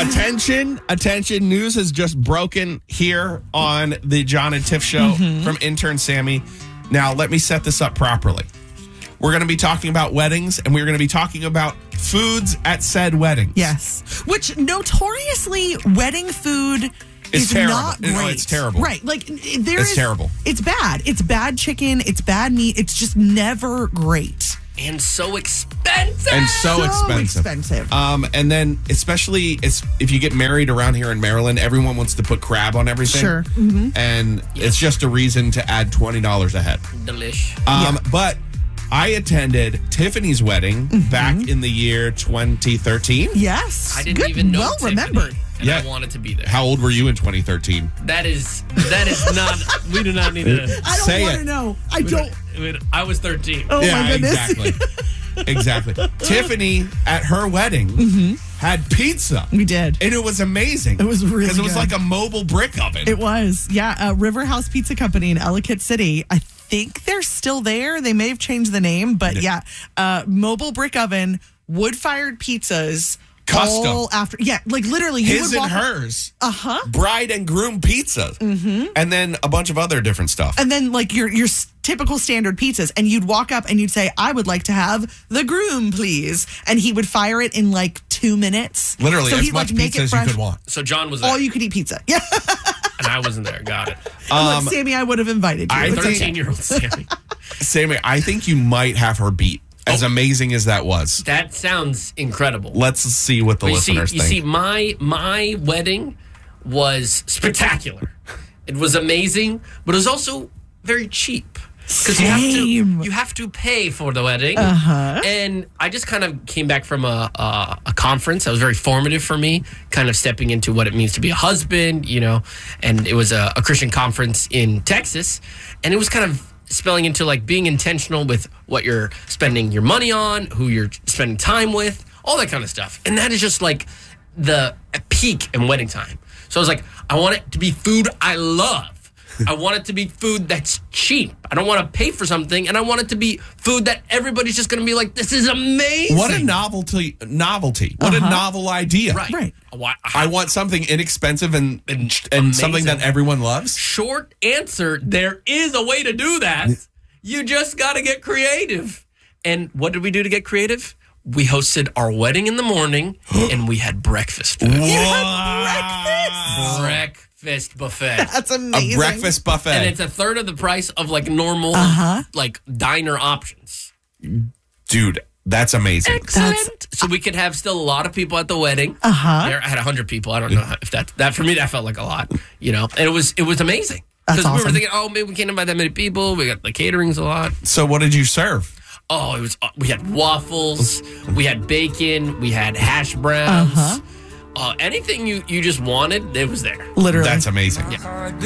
Attention. News has just broken here on the John and Tiff show from intern Sammy. Now, let me set this up properly. We're going to be talking about weddings, and we're going to be talking about foods at said weddings. Yes. Which notoriously, wedding food is terrible. not great. No, it's terrible. Right. Like, it's terrible. It's bad. It's bad chicken. It's bad meat. It's just never great. And so expensive. And then, especially if you get married around here in Maryland, everyone wants to put crab on everything. Sure. And it's just a reason to add $20 a head. Delish. But I attended Tiffany's wedding back in the year 2013. Yes. I didn't even know Well Tiffany, remembered. and I wanted to be there. How old were you in 2013? That is not. We do not need to. I don't want to know. I don't. I was 13. Oh my goodness. Exactly. Tiffany at her wedding had pizza. We did. And it was amazing. It was really because it was good. like a mobile brick oven. It was. Yeah. River House Pizza Company in Ellicott City. I think they're still there. They may have changed the name, but mobile brick oven, wood-fired pizzas. Custom. All after, like literally. His and hers. Bride and groom pizza. And then a bunch of other different stuff. And then like your typical standard pizzas. And you'd walk up and you'd say, I would like to have the groom, please. And he would fire it in like 2 minutes. Literally, as much pizza as you could want. So John was there. All you could eat pizza. Yeah. And I wasn't there. Got it. Look, Sammy, I would have invited you. 13-year-old Sammy. Sammy, I think you might have her beat. As amazing as that was. That sounds incredible. Let's see what the listeners think. You see, my wedding was spectacular. It was amazing, but it was also very cheap. Because you have to pay for the wedding. And I just kind of came back from a conference that was very formative for me, kind of stepping into what it means to be a husband, and it was a Christian conference in Texas. And it was kind of spelling into like being intentional with what you're spending your money on, who you're spending time with, all that kind of stuff. And that is just like the peak in wedding time. So I was like, I want it to be food I love. I want it to be food that's cheap. I don't want to pay for something, and I want it to be food that everybody's just going to be like, this is amazing. What a novelty. What a novel idea. Right. I want something inexpensive and something that everyone loves. Short answer, there is a way to do that. You just got to get creative. And what did we do to get creative? We hosted our wedding in the morning, and we had breakfast. What? You had Breakfast buffet. That's amazing. A breakfast buffet. And it's a third of the price of like normal like diner options. Dude, that's amazing. Excellent. So we could have still a lot of people at the wedding. There, I had 100 people. I don't know if that for me that felt like a lot, And it was amazing. That's awesome. We were thinking, maybe we can't invite that many people. We got the caterings a lot. So what did you serve? Oh, it was. We had waffles. We had bacon. We had hash browns. Anything you just wanted, it was there. Literally. That's amazing. Yeah.